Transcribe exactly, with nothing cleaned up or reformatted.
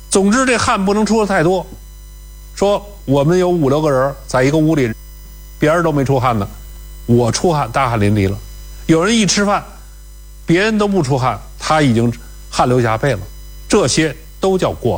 总之这汗不能出的太多。说我们有五六个人在一个屋里，别人都没出汗呢，我出汗大汗淋漓了。有人一吃饭，别人都不出汗，他已经汗流浃背了，这些都叫过汗。